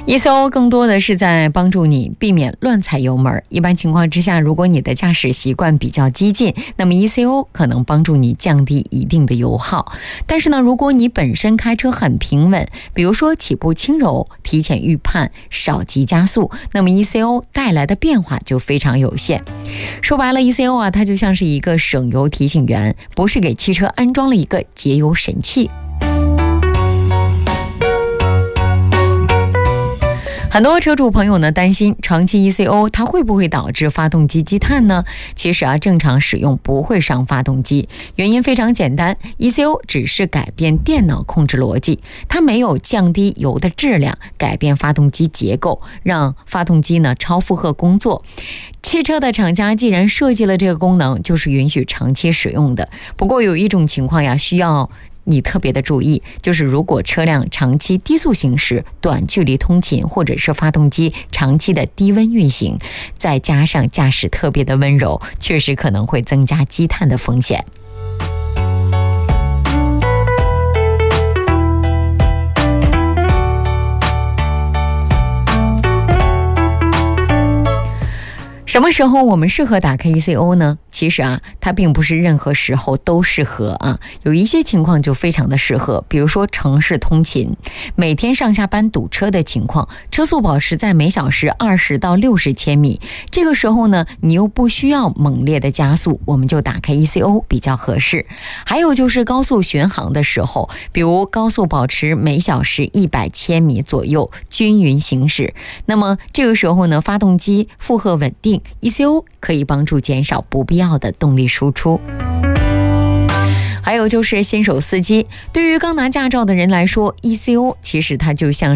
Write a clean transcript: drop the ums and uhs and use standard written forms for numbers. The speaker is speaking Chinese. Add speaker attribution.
Speaker 1: ECO 更多的是在帮助你避免乱踩油门。一般情况之下，如果你的驾驶习惯比较激进，那么 ECO 可能帮助你降低一定的油耗。但是呢，如果你本身开车很平稳，比如说起步轻柔，提前预判，少急加速，那么 ECO 带来的变化就非常有限。说白了 ECO 它就像是一个省油提醒员，不是给汽车安装了一个节油神器。很多车主朋友呢担心长期 ECO 它会不会导致发动机积碳呢？其实正常使用不会伤发动机，原因非常简单， ECO 只是改变电脑控制逻辑，它没有降低油的质量，改变发动机结构，让发动机呢超负荷工作。汽车的厂家既然设计了这个功能，就是允许长期使用的。不过有一种情况需要你特别的注意，就是如果车辆长期低速行驶、短距离通勤，或者是发动机长期的低温运行，再加上驾驶特别的温柔，确实可能会增加积碳的风险。什么时候我们适合打开 ECO 呢？其实它并不是任何时候都适合有一些情况就非常的适合，比如说城市通勤，每天上下班堵车的情况，车速保持在每小时20到60千米，这个时候呢，你又不需要猛烈的加速，我们就打开 ECO 比较合适。还有就是高速巡航的时候，比如高速保持每小时100千米左右均匀行驶，那么这个时候呢，发动机负荷稳定，ECO 可以帮助减少不必要的动力输出。还有就是新手司机，对于刚拿驾照的人来说， ECO 其实它就像